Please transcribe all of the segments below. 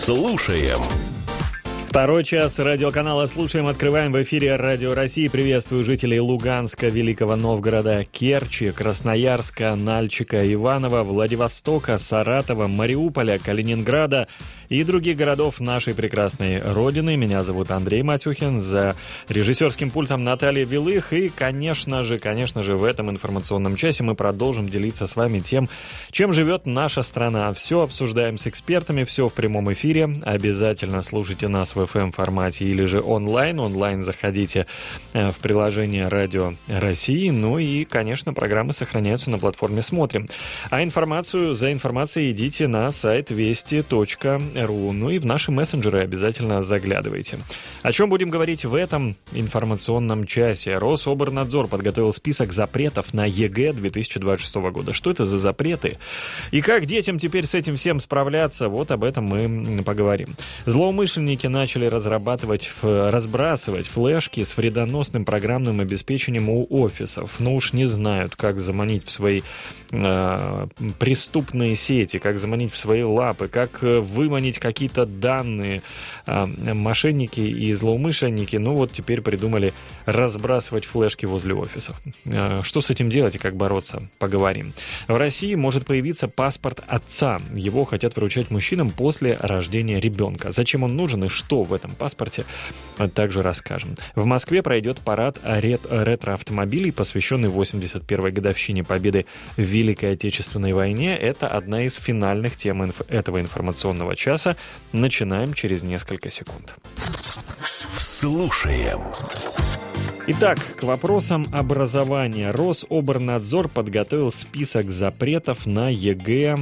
Слушаем. Второй час радиоканала «Слушаем». Открываем в эфире Радио России. Приветствую жителей Луганска, Великого Новгорода, Керчи, Красноярска, Нальчика, Иваново, Владивостока, Саратова, Мариуполя, Калининграда и других городов нашей прекрасной родины. Меня зовут Андрей Матюхин, за режиссерским пультом Наталья Вилых. И, конечно же, в этом информационном часе мы продолжим делиться с вами тем, чем живет наша страна. Все обсуждаем с экспертами, все в прямом эфире. Обязательно слушайте нас в FM-формате или же онлайн. Онлайн заходите в приложение Радио России. Ну и, конечно, программы сохраняются на платформе «Смотрим». А за информацией идите на сайт вести.ру. Ну и в наши мессенджеры обязательно заглядывайте. О чем будем говорить в этом информационном часе? Рособорнадзор подготовил список запретов на ЕГЭ 2026 года. Что это за запреты? И как детям теперь с этим всем справляться? Вот об этом мы поговорим. Злоумышленники начали разбрасывать флешки с вредоносным программным обеспечением у офисов. Но уж не знают, как заманить в свои преступные сети, как заманить в свои лапы, как выманить какие-то данные. Мошенники и злоумышленники, теперь придумали разбрасывать флешки возле офисов. Что с этим делать и как бороться? Поговорим. В России может появиться паспорт отца. Его хотят вручать мужчинам после рождения ребенка. Зачем он нужен и что в этом паспорте, также расскажем. В Москве пройдет парад ретро-автомобилей, посвященный 81-й годовщине победы в Великой Отечественной войне. Это одна из финальных тем этого информационного часа. Начинаем через несколько секунд. Слушаем. Итак, к вопросам образования. Рособорнадзор подготовил список запретов на ЕГЭ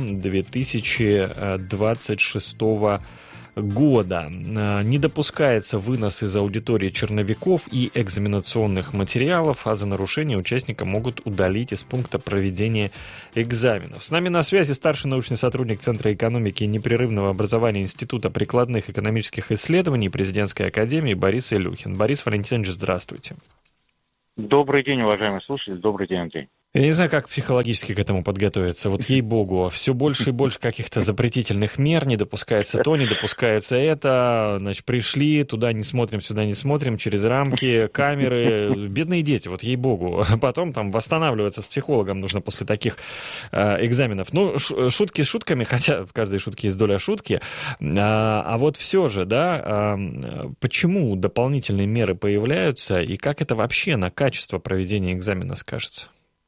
2026 года. Не допускается вынос из аудитории черновиков и экзаменационных материалов, а за нарушение участника могут удалить из пункта проведения экзаменов. С нами на связи старший научный сотрудник Центра экономики и непрерывного образования Института прикладных экономических исследований Президентской академии Борис Илюхин. Борис Валентинович, здравствуйте. Добрый день, уважаемые слушатели. Добрый день, Андрей. Я не знаю, как психологически к этому подготовиться. Вот ей-богу, все больше и больше каких-то запретительных мер, не допускается то, не допускается это. Значит, пришли, туда не смотрим, сюда не смотрим, через рамки, камеры. Бедные дети, вот ей-богу. Потом там восстанавливаться с психологом нужно после таких экзаменов. Шутки с шутками, хотя в каждой шутке есть доля шутки. А вот все же, да, почему дополнительные меры появляются и как это вообще на качество проведения экзамена скажется?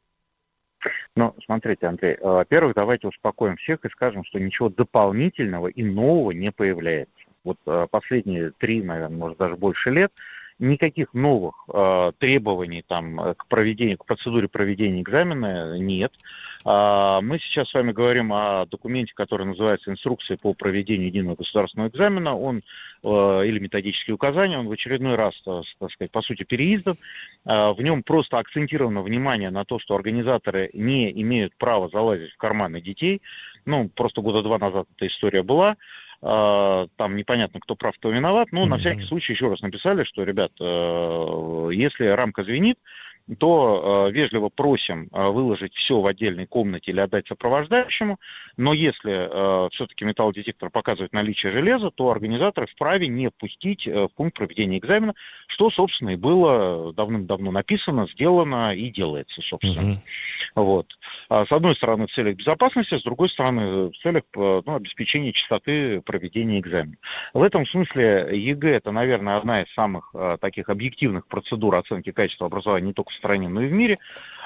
Смотрите, Андрей, во-первых, давайте успокоим всех и скажем, что ничего дополнительного и нового не появляется. Вот последние 3, наверное, может даже больше лет, никаких новых требований к процедуре проведения экзамена нет. Мы сейчас с вами говорим о документе, который называется «Инструкция по проведению единого государственного экзамена». Или методические указания, он в очередной раз, так сказать, по сути, переиздан. В нем просто акцентировано внимание на то, что организаторы не имеют права залазить в карманы детей. Просто года 2 назад эта история была. Там непонятно, кто прав, кто виноват. На всякий случай еще раз написали, что, ребят, если рамка звенит, то вежливо просим выложить все в отдельной комнате или отдать сопровождающему, но если все-таки металлодетектор показывает наличие железа, то организаторы вправе не пустить в пункт проведения экзамена, что, собственно, и было давным-давно написано, сделано и делается, собственно. С одной стороны, в целях безопасности, с другой стороны, в целях обеспечения чистоты проведения экзамена. В этом смысле ЕГЭ – это, наверное, одна из самых таких объективных процедур оценки качества образования не только в стране, но и в мире.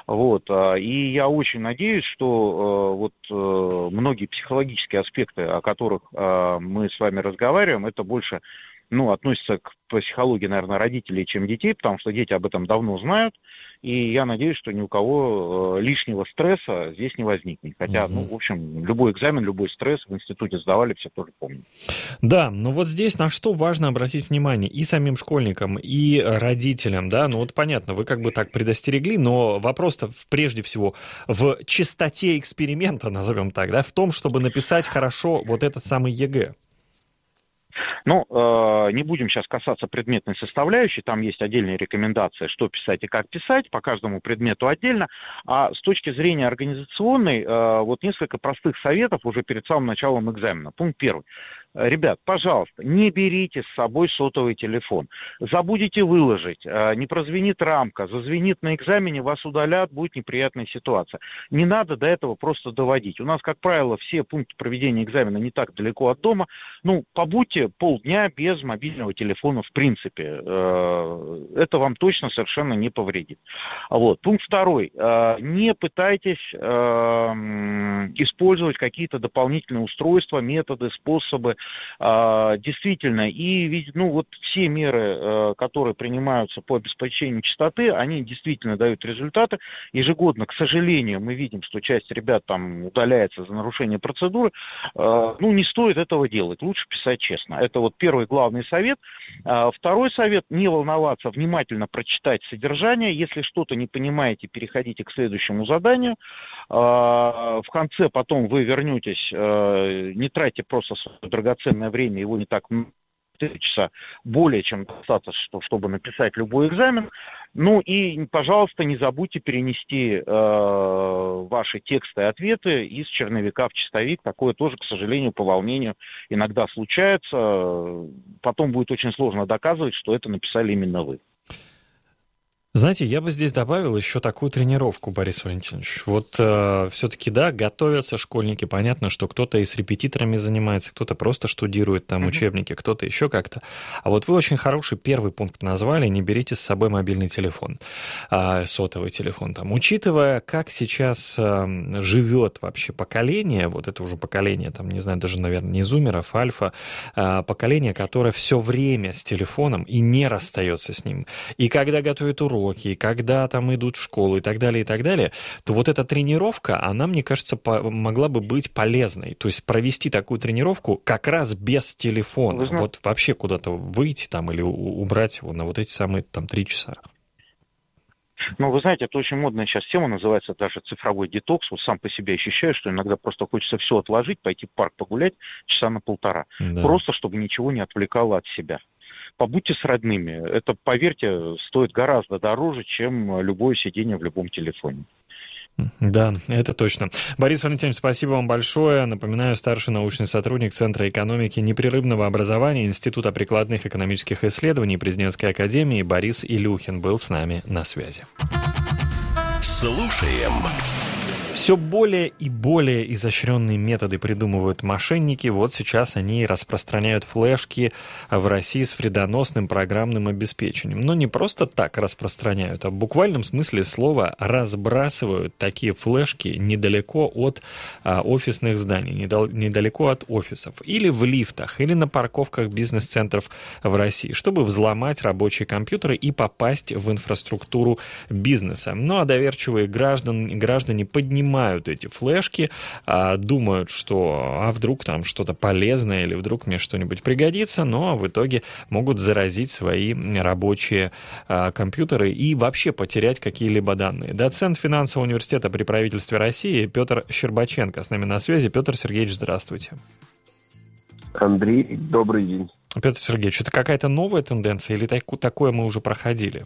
И я очень надеюсь, что многие психологические аспекты, о которых мы с вами разговариваем, это больше относится к психологии, наверное, родителей, чем детей, потому что дети об этом давно знают. И я надеюсь, что ни у кого лишнего стресса здесь не возникнет. Хотя, в общем, любой экзамен, любой стресс в институте сдавали, все тоже помнят. Да, вот здесь на что важно обратить внимание и самим школьникам, и родителям, да? Понятно, вы как бы так предостерегли, но вопрос-то прежде всего в чистоте эксперимента, назовем так, да, в том, чтобы написать хорошо вот этот самый ЕГЭ. Не будем сейчас касаться предметной составляющей, там есть отдельные рекомендации, что писать и как писать, по каждому предмету отдельно. А с точки зрения организационной, несколько простых советов уже перед самым началом экзамена. Пункт 1. Ребят, пожалуйста, не берите с собой сотовый телефон. Забудете выложить, не прозвенит рамка, зазвенит на экзамене, вас удалят, будет неприятная ситуация. Не надо до этого просто доводить. У нас, как правило, все пункты проведения экзамена не так далеко от дома. Ну, побудьте полдня без мобильного телефона в принципе. Это вам точно совершенно не повредит. Вот. Пункт второй. Не пытайтесь использовать какие-то дополнительные устройства, методы, способы. Действительно, и ну, вот все меры, которые принимаются по обеспечению частоты, они действительно дают результаты. Ежегодно, к сожалению, мы видим, что часть ребят там удаляется за нарушение процедуры. Ну, не стоит этого делать, лучше писать честно. Это вот первый главный совет. Второй совет – не волноваться, внимательно прочитать содержание. Если что-то не понимаете, переходите к следующему заданию. В конце потом вы вернетесь, не тратьте просто свое драгоценное время, его не так много, 4 часа более чем достаточно, чтобы написать любой экзамен. Ну и, пожалуйста, не забудьте перенести ваши тексты и ответы из черновика в чистовик. Такое тоже, к сожалению, по волнению иногда случается. Потом будет очень сложно доказывать, что это написали именно вы. Знаете, я бы здесь добавил еще такую тренировку, Борис Валентинович. Вот все-таки, да, готовятся школьники. Понятно, что кто-то и с репетиторами занимается, кто-то просто штудирует там учебники, кто-то еще как-то. А вот вы очень хороший первый пункт назвали: не берите с собой мобильный телефон, сотовый телефон. Там. Учитывая, как сейчас живет вообще поколение, вот это уже поколение, там, не знаю, даже, наверное, не зумеров, альфа, поколение, которое все время с телефоном и не расстается с ним. И когда готовит уроки, когда там идут в школу и так далее, то вот эта тренировка, она, мне кажется, могла бы быть полезной. То есть провести такую тренировку как раз без телефона. Вот вообще куда-то выйти там или убрать его на вот эти самые там 3 часа. Ну, вы знаете, это очень модная сейчас тема, называется даже цифровой детокс. Вот сам по себе ощущаю, что иногда просто хочется все отложить, пойти в парк погулять часа на 1,5. Да. Просто, чтобы ничего не отвлекало от себя. Побудьте с родными. Это, поверьте, стоит гораздо дороже, чем любое сидение в любом телефоне. Да, это точно. Борис Валентинович, спасибо вам большое. Напоминаю, старший научный сотрудник Центра экономики непрерывного образования Института прикладных экономических исследований Президентской академии Борис Илюхин был с нами на связи. Слушаем. Все более и более изощренные методы придумывают мошенники. Вот сейчас они распространяют флешки в России с вредоносным программным обеспечением. Но не просто так распространяют, а в буквальном смысле слова разбрасывают такие флешки недалеко от офисных зданий, недалеко от офисов. Или в лифтах, или на парковках бизнес-центров в России, чтобы взломать рабочие компьютеры и попасть в инфраструктуру бизнеса. Ну а доверчивые граждане поднимают эти флешки, думают, что вдруг там что-то полезное или вдруг мне что-нибудь пригодится, но в итоге могут заразить свои рабочие компьютеры и вообще потерять какие-либо данные. Доцент финансового университета при правительстве России Петр Щербаченко с нами на связи. Петр Сергеевич, здравствуйте. Андрей, добрый день. Петр Сергеевич, это какая-то новая тенденция или такое мы уже проходили?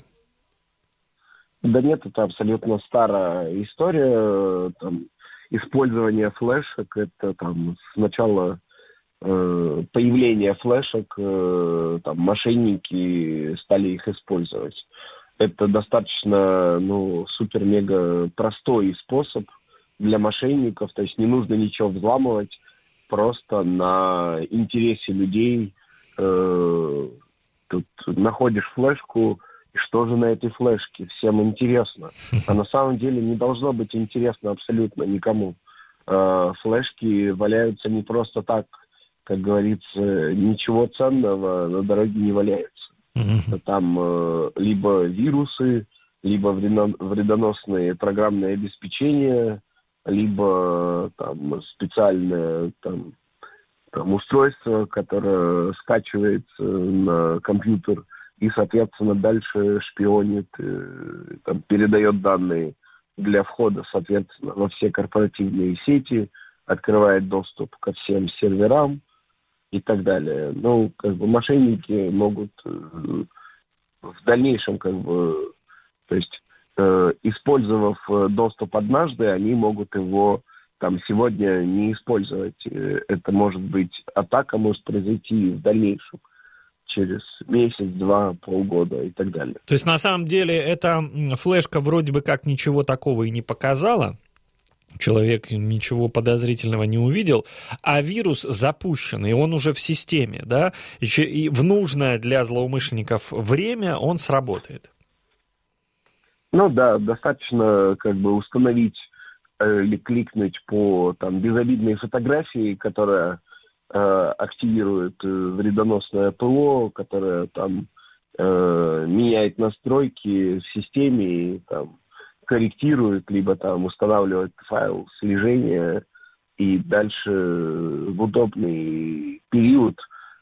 Да нет, это абсолютно старая история. Там, использование флешек, это там с начала появления флешек там, мошенники стали их использовать. Это достаточно супер-мега простой способ для мошенников, то есть не нужно ничего взламывать, просто на интересе людей тут находишь флешку. И что же на этой флешке? Всем интересно. А на самом деле не должно быть интересно абсолютно никому. Флешки валяются не просто так, как говорится, ничего ценного на дороге не валяется. Там либо вирусы, либо вредоносные программные обеспечения, либо там специальное там устройство, которое скачивается на компьютер и, соответственно, дальше шпионит, там, передает данные для входа, соответственно, во все корпоративные сети, открывает доступ ко всем серверам и так далее. Ну, как бы мошенники могут в дальнейшем, то есть, использовав доступ однажды, они могут его там сегодня не использовать. Это может быть атака, может произойти в дальнейшем, через месяц, 2, полгода и так далее. То есть на самом деле эта флешка вроде бы как ничего такого и не показала, человек ничего подозрительного не увидел, а вирус запущен, и он уже в системе, да, и в нужное для злоумышленников время он сработает. Ну да, достаточно как бы установить или кликнуть по там безобидной фотографии, которая активирует вредоносное ПО, которое там меняет настройки в системе и там корректирует, либо там устанавливает файл слежения, и дальше в удобный период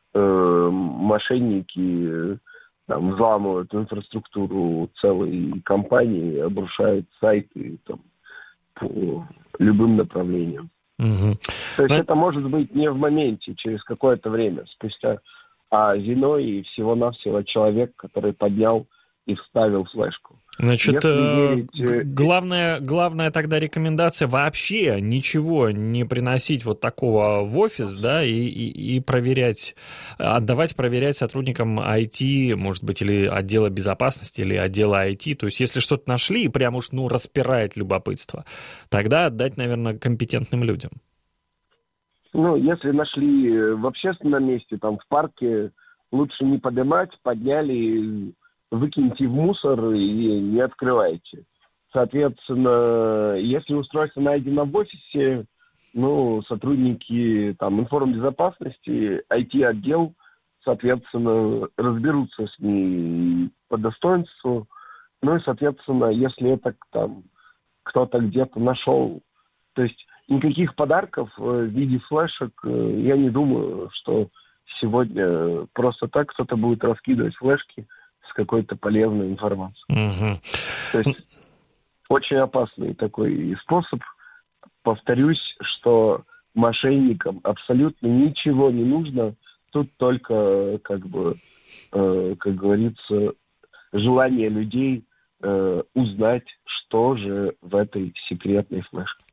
мошенники там взламывают инфраструктуру целой компании, обрушают сайты там, по любым направлениям. Угу. То есть это может быть не в моменте, через какое-то время спустя, а виной всего-навсего человек, который поднял и вставил флешку. Значит, главная тогда рекомендация вообще ничего не приносить вот такого в офис, да, и проверять, отдавать проверять сотрудникам IT, может быть, или отдела безопасности, или отдела IT. То есть, если что-то нашли и прям уж, распирает любопытство, тогда отдать, наверное, компетентным людям. Ну, если нашли в общественном месте, там, в парке, лучше не поднимать, подняли, выкиньте в мусор и не открывайте. Соответственно, если устройство найдено в офисе, сотрудники там информбезопасности, IT-отдел, соответственно, разберутся с ней по достоинству. Ну и, соответственно, если это там кто-то где-то нашел, то есть никаких подарков в виде флешек, я не думаю, что сегодня просто так кто-то будет раскидывать флешки с какой-то полезной информацией. Угу. То есть очень опасный такой способ. Повторюсь, что мошенникам абсолютно ничего не нужно. Тут только, как говорится, желание людей узнать, что же в этой секретной флешке.